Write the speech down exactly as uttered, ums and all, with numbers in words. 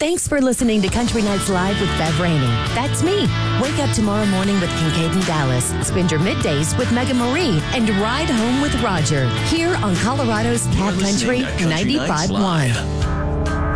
Thanks for listening to Country Nights Live with Bev Rainey. That's me. Wake up tomorrow morning with Kincaid and Dallas. Spend your middays with Megan Marie and ride home with Roger. Here on Colorado's Cat Country ninety-five point one.